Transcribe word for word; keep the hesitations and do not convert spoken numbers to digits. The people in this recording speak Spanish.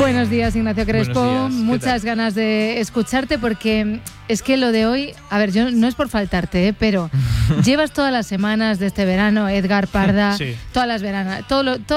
Buenos días, Ignacio Crespo. Buenos días. Muchas ganas de escucharte porque es que lo de hoy, a ver, yo no es por faltarte, ¿eh? Pero llevas todas las semanas de este verano, Edgar Parda, Sí. todas las veranas, todo lo, todo